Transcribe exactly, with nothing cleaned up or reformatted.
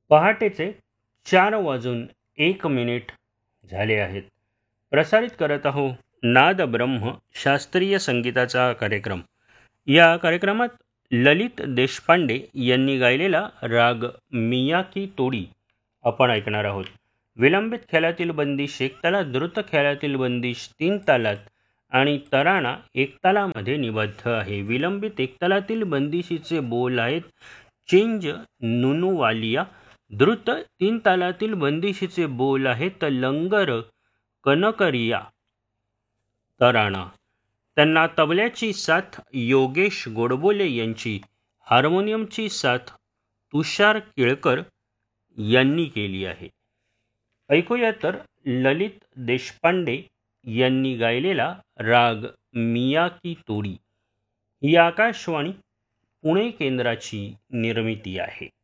पहाटेचे चार वाजून एक मिनिट झाले आहेत. प्रसारित करत आहो नाद ब्रह्म शास्त्रीय संगीताचा कार्यक्रम. या कार्यक्रमात ललित देशपांडे यांनी गायलेला राग मियाकी तोडी आपण ऐकणार आहोत. विलंबित ख्यालातील बंदिश एक तालात, द्रुत ख्यालातील बंदिश तीन तालात आणि तराणा एक तालामध्ये निबद्ध आहे. विलंबित एक तालातील बंदिशीचे बोल आहेत चेंज नुनुवालिया. द्रुत तीन तालातील बंदिशीचे बोल आहेत लंगर कनकरिया. तराणा त्यांना तबल्याची साथ योगेश गोडबोले यांची, हार्मोनियमची साथ तुषार केळकर यांनी केली आहे. ऐकूया तर ललित देशपांडे यांनी गायलेला राग मियाकी तोडी. ही आकाशवाणी पुणे केंद्राची निर्मिती आहे.